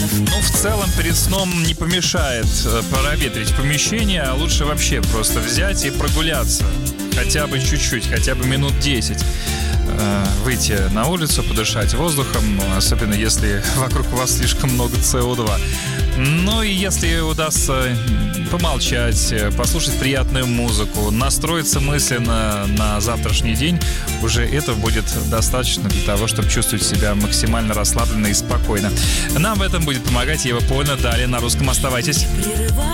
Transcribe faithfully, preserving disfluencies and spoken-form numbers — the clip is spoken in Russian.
Ну, в целом, перед сном не помешает проветрить помещение, а лучше вообще просто взять и прогуляться. Хотя бы чуть-чуть, хотя бы минут десять. Выйти на улицу, подышать воздухом, особенно если вокруг вас слишком много си о два. Ну и если удастся помолчать, послушать приятную музыку, настроиться мысленно на завтрашний день, уже этого будет достаточно для того, чтобы чувствовать себя максимально расслабленно и спокойно. Нам в этом будет помогать Ева Польна. Далее на русском оставайтесь.